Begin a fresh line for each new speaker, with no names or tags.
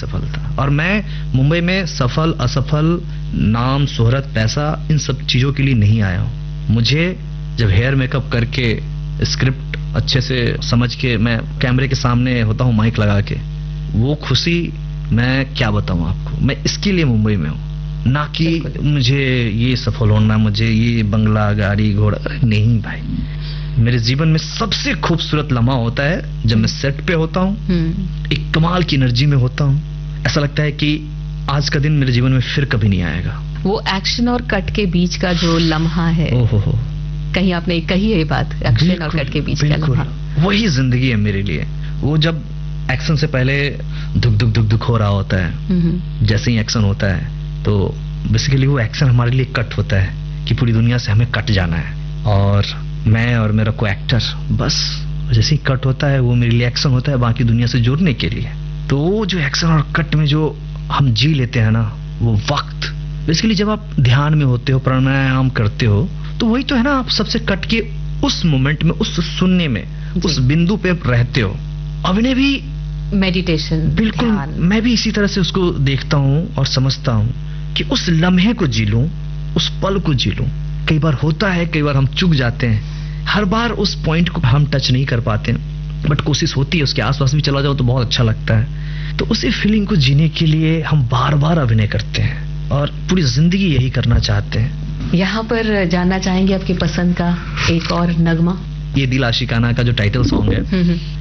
सफलता। और मैं मुंबई में सफल असफल, नाम शोहरत पैसा, इन सब चीजों के लिए नहीं आया हूं। मुझे जब हेयर मेकअप करके स्क्रिप्ट अच्छे से समझ के मैं कैमरे के सामने होता हूं माइक लगा के, वो खुशी मैं क्या बताऊं आपको। मैं इसके लिए मुंबई में हूं, ना कि मुझे ये सफल होना, मुझे ये बंगला गाड़ी घोड़ा, नहीं भाई। मेरे जीवन में सबसे खूबसूरत लम्हा होता है जब मैं सेट पे होता हूँ, एक कमाल की एनर्जी में होता हूँ, ऐसा लगता है कि आज का दिन मेरे जीवन में फिर कभी नहीं आएगा।
वो एक्शन और कट के बीच का जो लम्हा है,
ओहो,
कहीं आपने कही है ये बात, एक्शन और कट के बीच का लम्हा,
वही जिंदगी है मेरे लिए। वो जब एक्शन से पहले दुख दुख दुख दुख हो रहा होता है, जैसे ही एक्शन होता है तो बेसिकली वो एक्शन हमारे लिए कट होता है कि पूरी दुनिया से हमें कट जाना है, और मैं और मेरा को एक्टर बस जैसे ही कट होता है वो मेरे लिए एक्शन होता है बाकी दुनिया से जुड़ने के लिए। तो वो जो एक्शन और कट में जो हम जी लेते हैं ना वो वक्त, बेसिकली जब आप ध्यान में होते हो, प्राणायाम करते हो, तो वही तो है ना, आप सबसे कट के उस मोमेंट में, उस शून्य में, उस बिंदु पे रहते हो। अभिनय भी
मेडिटेशन,
बिल्कुल मैं भी इसी तरह से उसको देखता हूँ और समझता हूँ कि उस लम्हे को जी लूं, उस पल को जी लूं। कई बार होता है, कई बार हम चूक जाते हैं, हर बार उस पॉइंट को हम टच नहीं कर पाते, बट कोशिश होती है उसके आसपास भी चला जाओ तो बहुत अच्छा लगता है। तो उसी फीलिंग को जीने के लिए हम बार बार अभिनय करते हैं और पूरी जिंदगी यही करना चाहते हैं।
यहाँ पर जानना चाहेंगे आपकी पसंद का एक और नगमा।
ये दिल आशिकाना का जो टाइटल सॉन्ग है,